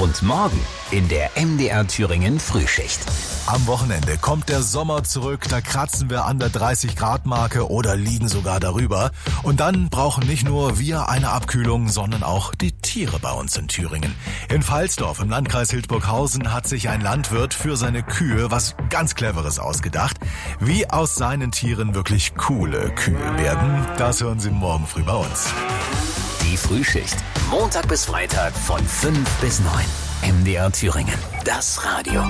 Und morgen in der MDR Thüringen Frühschicht. Am Wochenende kommt der Sommer zurück, da kratzen wir an der 30-Grad-Marke oder liegen sogar darüber. Und dann brauchen nicht nur wir eine Abkühlung, sondern auch die Tiere bei uns in Thüringen. In Pfalzdorf im Landkreis Hildburghausen hat sich ein Landwirt für seine Kühe was ganz Cleveres ausgedacht. Wie aus seinen Tieren wirklich coole Kühe werden, das hören Sie morgen früh bei uns. Die Frühschicht. Montag bis Freitag von 5 bis 9. MDR Thüringen. Das Radio.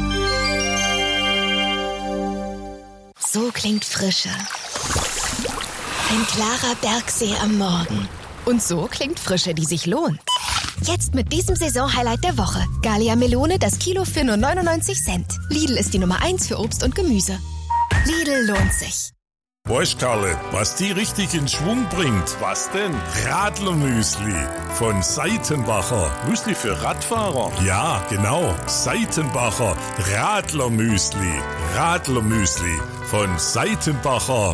So klingt Frische. Ein klarer Bergsee am Morgen. Und so klingt Frische, die sich lohnt. Jetzt mit diesem Saisonhighlight der Woche. Gallia Melone, das Kilo für nur 99 Cent. Lidl ist die Nummer 1 für Obst und Gemüse. Lidl lohnt sich. Weißt Karle, was die richtig in Schwung bringt? Was denn? Radlermüsli von Seitenbacher. Müsli für Radfahrer? Ja, genau. Seitenbacher Radlermüsli. Radlermüsli von Seitenbacher.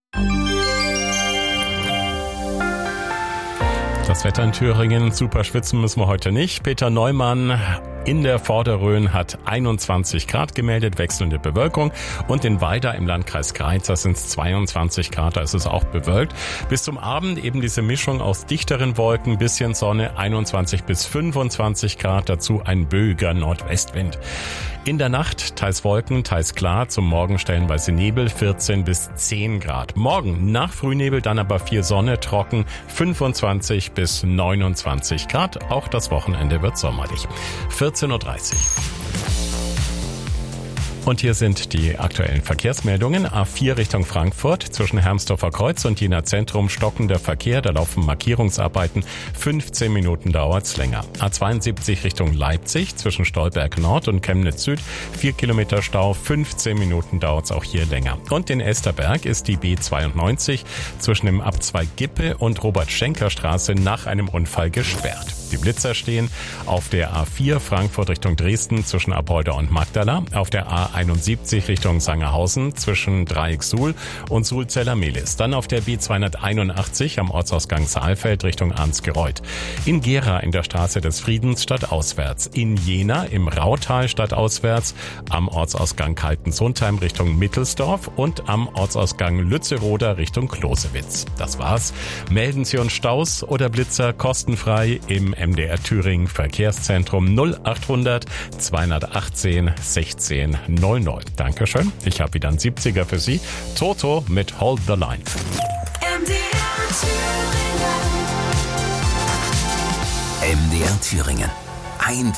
Das Wetter in Thüringen, super schwitzen müssen wir heute nicht. Peter Neumann in der Vorderrhön hat 21 Grad gemeldet, wechselnde Bewölkung. Und in Weida im Landkreis Greiz, da sind es 22 Grad, da ist es auch bewölkt. Bis zum Abend eben diese Mischung aus dichteren Wolken, bisschen Sonne, 21 bis 25 Grad, dazu ein böiger Nordwestwind. In der Nacht teils Wolken, teils klar, zum Morgen stellenweise Nebel, 14 bis 10 Grad. Morgen nach Frühnebel dann aber viel Sonne, trocken, 25 bis 29 Grad. Auch das Wochenende wird sommerlich. 14:30 Uhr. Und hier sind die aktuellen Verkehrsmeldungen. A4 Richtung Frankfurt, zwischen Hermsdorfer Kreuz und Jena Zentrum stockender Verkehr, da laufen Markierungsarbeiten, 15 Minuten dauert's länger. A72 Richtung Leipzig, zwischen Stolberg Nord und Chemnitz Süd, 4 Kilometer Stau, 15 Minuten dauert's auch hier länger. Und in Esterberg ist die B92 zwischen dem Abzweig Gippe und Robert-Schenker-Straße nach einem Unfall gesperrt. Die Blitzer stehen auf der A4 Frankfurt Richtung Dresden zwischen Apolda und Magdala, auf der A71 Richtung Sangerhausen zwischen Dreieck-Suhl und Suhl-Zeller-Mehlis, dann auf der B281 am Ortsausgang Saalfeld Richtung Arnsgereuth, in Gera in der Straße des Friedens stadtauswärts, in Jena im Rautal stadtauswärts, am Ortsausgang Kaltensundheim Richtung Mittelsdorf und am Ortsausgang Lützeroda Richtung Klosewitz. Das war's. Melden Sie uns Staus oder Blitzer kostenfrei im MDR Thüringen Verkehrszentrum 0800 218 16 00. Dankeschön. Ich habe wieder einen 70er für Sie. Toto mit Hold the Line. MDR Thüringen. Ein